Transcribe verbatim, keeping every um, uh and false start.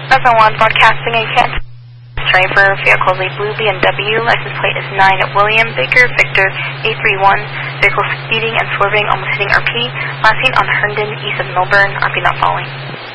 Seven one broadcasting in Kansas. Driver, vehicle is a blue B M W. License plate is nine William Baker Victor eight three one. Vehicle speeding and swerving, almost hitting R P. Last seen on Herndon, east of Melbourne. R P not following.